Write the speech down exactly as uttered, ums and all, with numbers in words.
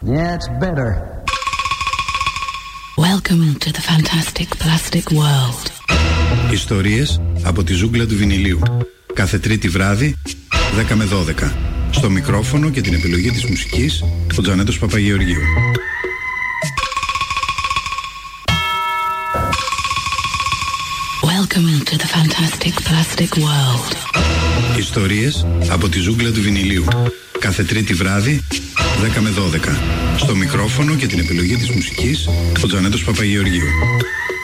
Yeah, it's better. Welcome to the fantastic plastic world. Ιστορίες από τη ζούγκλα του βινιλίου. Κάθε Τρίτη βράδυ, δέκα με δώδεκα. Στο μικρόφωνο και την επιλογή της μουσικής, ο Τζανέτος Παπαγεωργίου. Welcome to the fantastic plastic world. Ιστορίες από τη ζούγκλα του βινιλίου. Κάθε Τρίτη βράδυ, δέκα με δώδεκα. Στο μικρόφωνο και την επιλογή της μουσικής, ο Τζανέτος Παπαγεωργίου.